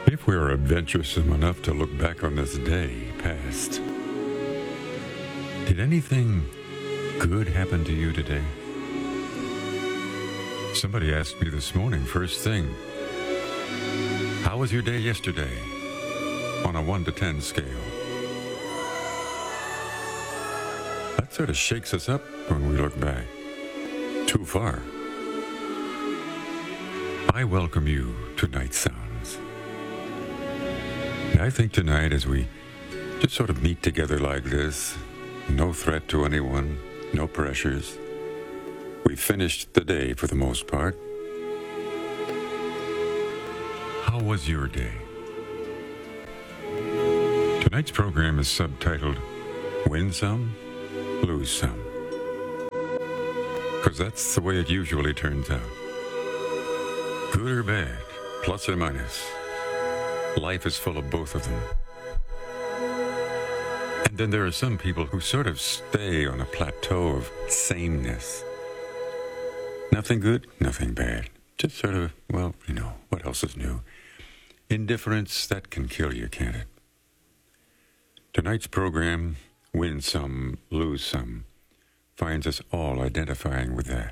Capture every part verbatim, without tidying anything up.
If we are adventuresome enough to look back on this day past, did anything good happen to you today? Somebody asked me this morning, first thing, how was your day yesterday on a one to ten scale? That sort of shakes us up when we look back. Too far. I welcome you to Night Sounds. I think tonight, as we just sort of meet together like this, no threat to anyone, no pressures, we finished the day for the most part. How was your day? Tonight's program is subtitled Win Some, Lose Some. Because that's the way it usually turns out. Good or bad, plus or minus. Life is full of both of them. And then there are some people who sort of stay on a plateau of sameness. Nothing good, nothing bad. Just sort of, well, you know, what else is new? Indifference, that can kill you, can't it? Tonight's program, Win Some, Lose Some, finds us all identifying with that.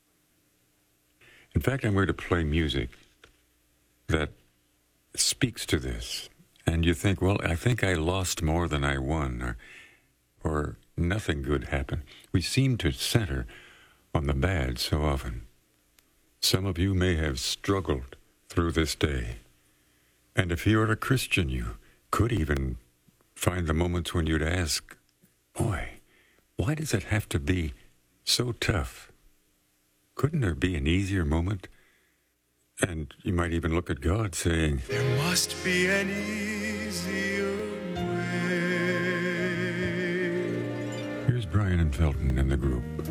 In fact, I'm going to play music that speaks to this. And you think, well, I think I lost more than I won, or, or nothing good happened. We seem to center on the bad so often. Some of you may have struggled through this day. And if you're a Christian, you could even find the moments when you'd ask, boy, why does it have to be so tough? Couldn't there be an easier moment? And you might even look at God saying, there must be an easier way. Here's Brian and Felton and the group.